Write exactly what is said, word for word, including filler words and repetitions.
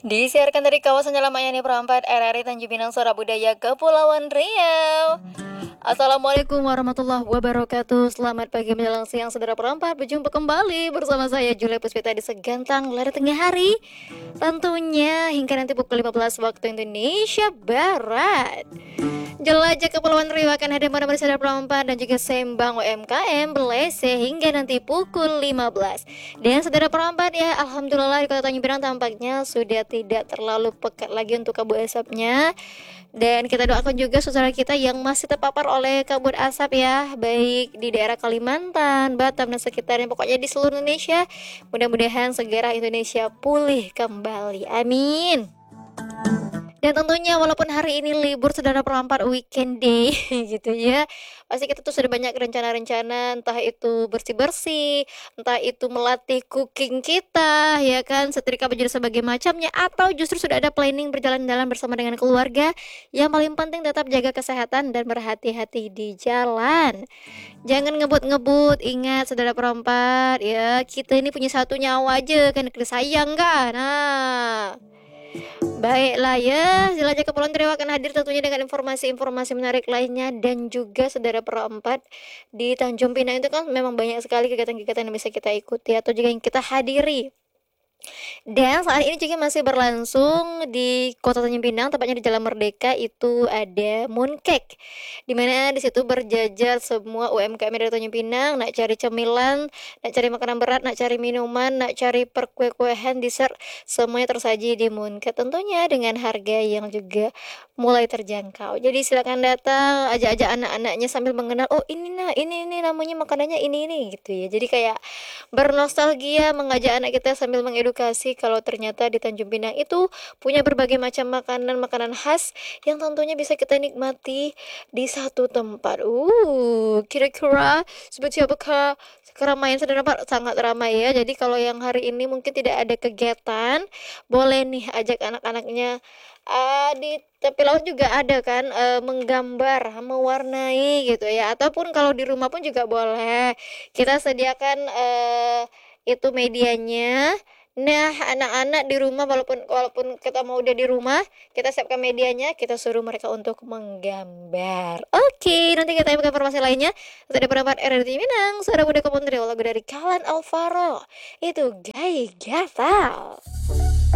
Disiarkan dari kawasan Jalan Mayani Perempat R R I Tanjung Pinang, Suara Budaya, Kepulauan Riau. Assalamualaikum warahmatullahi wabarakatuh. Selamat pagi menjelang siang, saudara perempat. Berjumpa kembali bersama saya Julia Puspita di Segantang Lada Tengah Hari. Tentunya hingga nanti pukul lima belas waktu Indonesia Barat. Jelajah Kepulauan Riau akan hadir pada saudara perempat dan juga sembang U M K M Belese hingga nanti pukul lima belas. Dan saudara perempat ya, alhamdulillah di Kota Tanjung Pinang tampaknya sudah tidak terlalu pekat lagi untuk kabut asapnya. Dan kita doakan juga saudara kita yang masih terpapar oleh kabut asap ya, baik di daerah Kalimantan, Batam dan sekitarnya, pokoknya di seluruh Indonesia. Mudah-mudahan segera Indonesia pulih kembali. Amin. Dan tentunya walaupun hari ini libur saudara perempat, weekend day gitu ya, pasti kita tuh sudah banyak rencana-rencana, entah itu bersih-bersih, entah itu melatih cooking kita ya kan, setrika baju dan sebagainya macamnya, atau justru sudah ada planning berjalan-jalan bersama dengan keluarga. Yang paling penting tetap jaga kesehatan dan berhati-hati di jalan. Jangan ngebut-ngebut, ingat saudara perempat ya, kita ini punya satu nyawa aja kan, sayang kan. Nah, baiklah ya, Jelajah Kepulauan Riau akan hadir tentunya dengan informasi-informasi menarik lainnya. Dan juga saudara perempat, di Tanjung Pinang itu kan memang banyak sekali kegiatan-kegiatan yang bisa kita ikuti atau juga yang kita hadiri. Dan saat ini juga masih berlangsung di Kota Tanjung Pinang, tepatnya di Jalan Merdeka, itu ada mooncake, dimana di situ berjajar semua U M K M dari Tanjung Pinang. Nak cari cemilan, nak cari makanan berat, nak cari minuman, nak cari perkue-kuehan, dessert, semuanya tersaji di mooncake, tentunya dengan harga yang juga mulai terjangkau. Jadi silakan datang, ajak-ajak anak-anaknya sambil mengenal, oh ini nah ini ini namanya makanannya ini ini gitu ya. Jadi kayak bernostalgia, mengajak anak kita sambil mengedukasi kalau ternyata di Tanjung Pinang itu punya berbagai macam makanan makanan khas yang tentunya bisa kita nikmati di satu tempat. Uh, kira-kira seperti apakah keramaian saudara Pak? Sangat ramai ya. Jadi kalau yang hari ini mungkin tidak ada kegiatan, boleh nih ajak anak-anaknya. Uh, di tepi laut juga ada kan, uh, menggambar, mewarnai gitu ya. Ataupun kalau di rumah pun juga boleh. Kita sediakan uh, itu medianya. Nah, anak-anak di rumah, walaupun walaupun kita mau udah di rumah, kita siapkan medianya, kita suruh mereka untuk menggambar. Oke, nanti kita buka informasi lainnya. Ada pendapat R R T Minang, suara muda Kepulauan Riau, lagu dari Kalan Alvaro. Itu Gai Gatal.